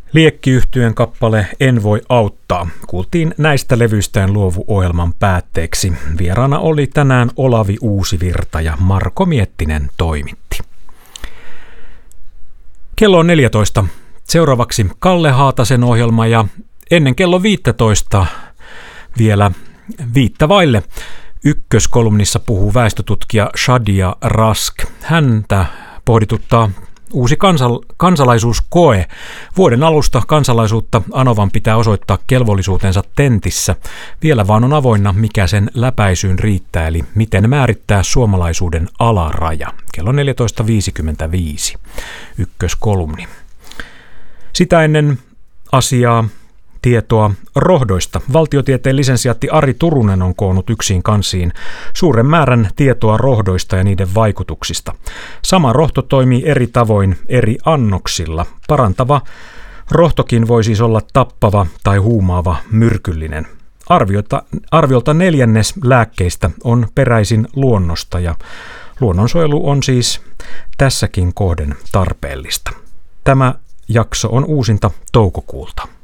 Liekkiyhtyeen kappale En voi auttaa kuultiin näistä levyistään luovuohjelman päätteeksi. Vieraana oli tänään Olavi Uusivirta ja Marko Miettinen toimitti. Kello on 14. Seuraavaksi Kalle Haatasen ohjelma ja ennen kello 15 vielä viittavaille. Ykköskolumnissa puhuu väestötutkija Shadia Rask. Häntä pohdituttaa uusi kansalaisuuskoe. Vuoden alusta kansalaisuutta anovan pitää osoittaa kelvollisuutensa tentissä. Vielä vaan on avoinna, mikä sen läpäisyyn riittää, eli miten määrittää suomalaisuuden alaraja. Kello 14.55. Ykköskolumni. Sitä ennen asiaa, tietoa rohdoista. Valtiotieteen lisensiaatti Ari Turunen on koonnut yksiin kansiin suuren määrän tietoa rohdoista ja niiden vaikutuksista. Sama rohto toimii eri tavoin eri annoksilla. Parantava rohtokin voi siis olla tappava tai huumaava myrkyllinen. Arviolta 1/4 lääkkeistä on peräisin luonnosta ja luonnonsuojelu on siis tässäkin kohden tarpeellista. Tämä jakso on uusinta toukokuulta.